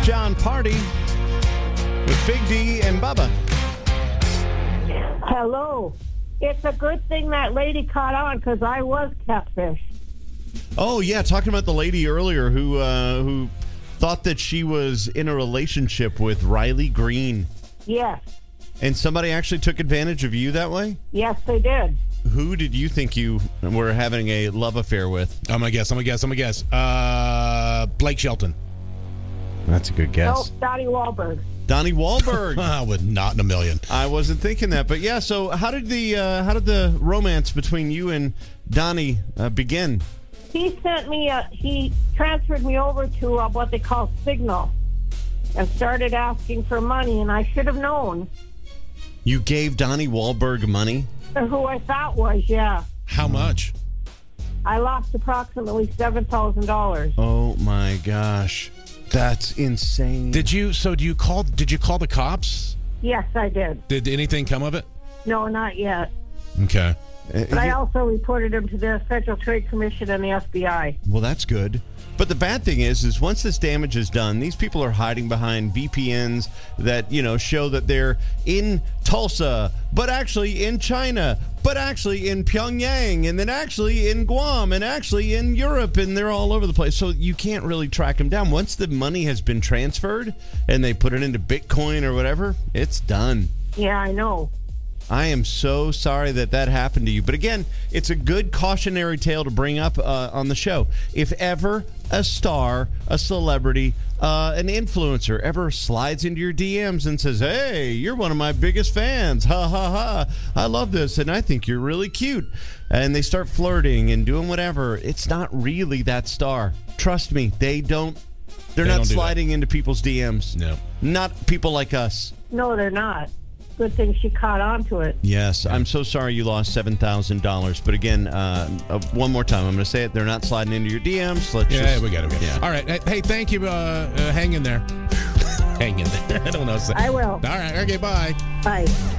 John Party with Big D and Bubba. Hello. It's a good thing that lady caught on because I was catfish. Oh, yeah, talking about the lady earlier who thought that she was in a relationship with Riley Green. Yes. And somebody actually took advantage of you that way? Yes, they did. Who did you think you were having a love affair with? I'm going to guess. Blake Shelton. That's a good guess. No, Donnie Wahlberg. Donnie Wahlberg. I would not in a million. I wasn't thinking that, but yeah. So how did the romance between you and Donnie begin? He sent me he transferred me over to what they call Signal, and started asking for money, and I should have known. You gave Donnie Wahlberg money? Who I thought was, yeah. How much? I lost approximately $7,000. Oh my gosh, that's insane. Did you call the cops? Yes, I did. Did anything come of it? No, not yet. Okay. But I also reported him to the Federal Trade Commission and the FBI. Well, that's good. But the bad thing is once this damage is done, these people are hiding behind VPNs that, show that they're in Tulsa, but actually in China, but actually in Pyongyang, and then actually in Guam, and actually in Europe, and they're all over the place. So you can't really track them down. Once the money has been transferred and they put it into Bitcoin or whatever, it's done. Yeah, I know. I am so sorry that happened to you. But again, it's a good cautionary tale to bring up on the show. If ever a star, a celebrity, an influencer ever slides into your DMs and says, "Hey, you're one of my biggest fans. Ha, ha, ha. I love this, and I think you're really cute." And they start flirting and doing whatever. It's not really that star. Trust me, they're not sliding into people's DMs. No. Not people like us. No, they're not. Good thing she caught on to it. Yes, I'm so sorry you lost $7,000. But again, one more time, I'm going to say it. They're not sliding into your DMs. We got it. Yeah. All right. Hey, thank you. Hang in there. Hang in there. I don't know. I will. All right. Okay, bye. Bye.